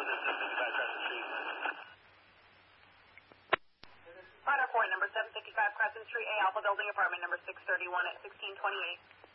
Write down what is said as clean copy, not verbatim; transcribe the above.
Radar point number 755 Crescent Street, A Alpha Building, apartment number 631 at 1628.